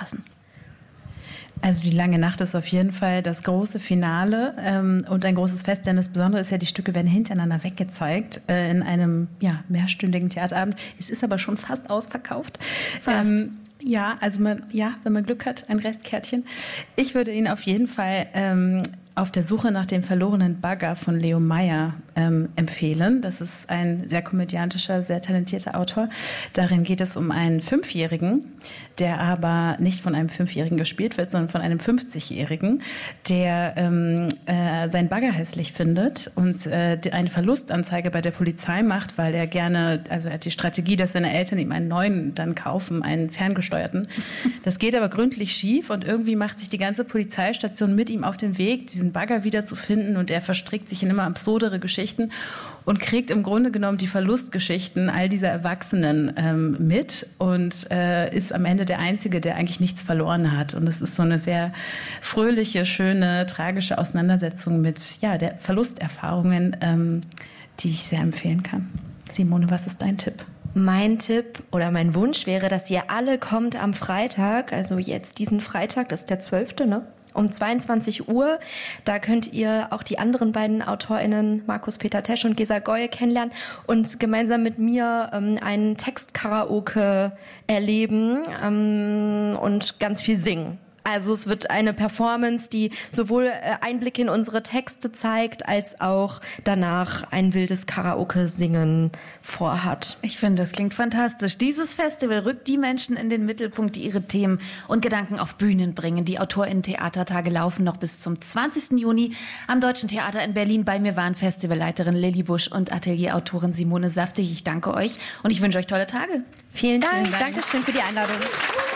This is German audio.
fassen? Also die Lange Nacht ist auf jeden Fall das große Finale und ein großes Fest, denn das Besondere ist ja, die Stücke werden hintereinander weggezeigt in einem mehrstündigen Theaterabend. Es ist aber schon fast ausverkauft. Fast. Wenn man Glück hat, ein Restkärtchen. Ich würde Ihnen auf jeden Fall auf der Suche nach dem verlorenen Bagger von Leo Meyer empfehlen. Das ist ein sehr komödiantischer, sehr talentierter Autor. Darin geht es um einen 5-Jährigen, der aber nicht von einem 5-Jährigen gespielt wird, sondern von einem 50-Jährigen, der seinen Bagger hässlich findet und eine Verlustanzeige bei der Polizei macht, weil er gerne, also er hat die Strategie, dass seine Eltern ihm einen neuen dann kaufen, einen ferngesteuerten. Das geht aber gründlich schief und irgendwie macht sich die ganze Polizeistation mit ihm auf den Weg, diesen Bagger wiederzufinden, und er verstrickt sich in immer absurdere Geschichten und kriegt im Grunde genommen die Verlustgeschichten all dieser Erwachsenen mit und ist am Ende der Einzige, der eigentlich nichts verloren hat. Und es ist so eine sehr fröhliche, schöne, tragische Auseinandersetzung mit der Verlusterfahrungen, die ich sehr empfehlen kann. Simone, was ist dein Tipp? Mein Tipp oder mein Wunsch wäre, dass ihr alle kommt am Freitag, also jetzt diesen Freitag, das ist der 12., ne? Um 22 Uhr. Da könnt ihr auch die anderen beiden AutorInnen, Markus Peter Tesch und Gesa Goye, kennenlernen und gemeinsam mit mir einen Text-Karaoke erleben und ganz viel singen. Also es wird eine Performance, die sowohl Einblicke in unsere Texte zeigt, als auch danach ein wildes Karaoke-Singen vorhat. Ich finde, das klingt fantastisch. Dieses Festival rückt die Menschen in den Mittelpunkt, die ihre Themen und Gedanken auf Bühnen bringen. Die AutorInnen-Theatertage laufen noch bis zum 20. Juni am Deutschen Theater in Berlin. Bei mir waren Festivalleiterin Lilly Busch und Atelierautorin Simone Saftig. Ich danke euch und ich wünsche euch tolle Tage. Vielen Dank. Dankeschön für die Einladung.